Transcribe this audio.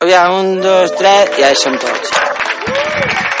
Aviam, 1, 2, 3, ja hi som tots.